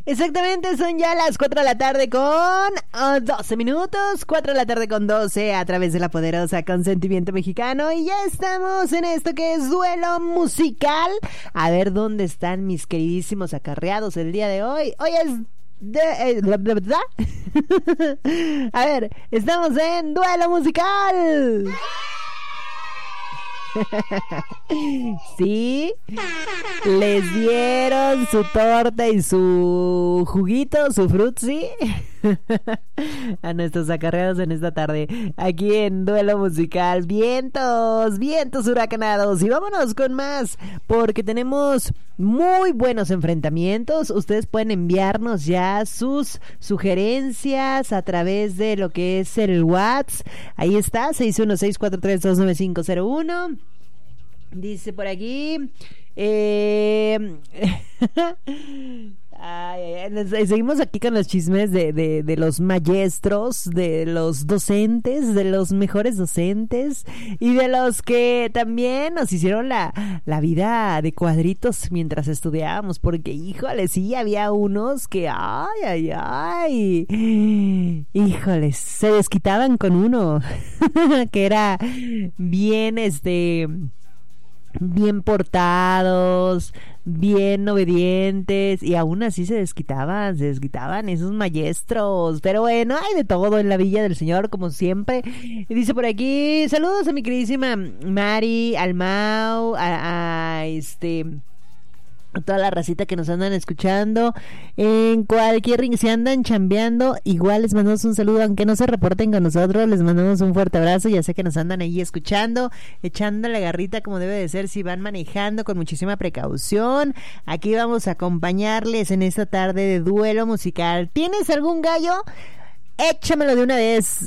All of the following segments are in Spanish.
Exactamente, son ya las 4 de la tarde con 12 minutos, 4 de la tarde con 12 a través de la poderosa Consentimiento Mexicano y ya estamos en esto que es duelo musical. A ver dónde están mis queridísimos acarreados el día de hoy. Hoy es... A ver, estamos en duelo musical. Sí, les dieron su torta y su juguito, su frutzi a nuestros acarreados en esta tarde aquí en duelo musical. Vientos, vientos huracanados y vámonos con más porque tenemos muy buenos enfrentamientos. Ustedes pueden enviarnos ya sus sugerencias a través de lo que es el WhatsApp. Ahí está, 616-432-9501. Dice por aquí seguimos aquí con los chismes de los maestros, de los docentes, de los mejores docentes y de los que también nos hicieron la vida de cuadritos mientras estudiábamos, porque híjole, sí, había unos que híjoles, se desquitaban con uno que era bien bien portados, bien obedientes y aún así se desquitaban esos maestros. Pero bueno, hay de todo en la Villa del Señor como siempre. Y dice por aquí, saludos a mi queridísima Mari, al Mau, a toda la racita que nos andan escuchando en cualquier ring, si andan chambeando, igual les mandamos un saludo, aunque no se reporten con nosotros, les mandamos un fuerte abrazo. Ya sé que nos andan ahí escuchando, echando la garrita como debe de ser, si van manejando con muchísima precaución. Aquí vamos a acompañarles en esta tarde de duelo musical. ¿Tienes algún gallo? Échamelo de una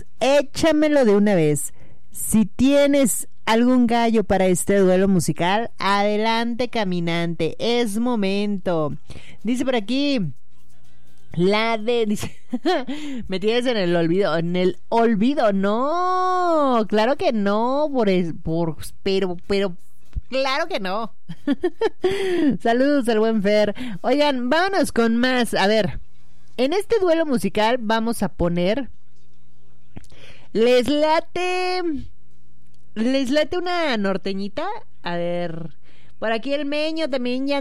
vez. Si tienes algún gallo para este duelo musical, adelante, caminante, es momento. Dice por aquí, dice, me tienes en el olvido, no, claro que no, pero claro que no. Saludos al buen Fer. Oigan, vámonos con más. A ver, en este duelo musical vamos a poner, ¿les late una norteñita? A ver, por aquí el Meño también ya